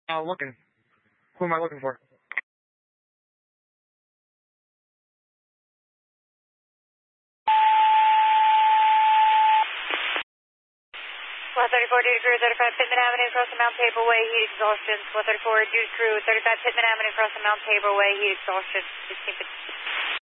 Looking. Who am I looking for? 134 due to crew, 35 Pittman Avenue, across the Mount Tabor Way, heat exhaustion. 134 due to crew, 35 Pittman Avenue, across the Mount Tabor Way, heat exhaustion. 16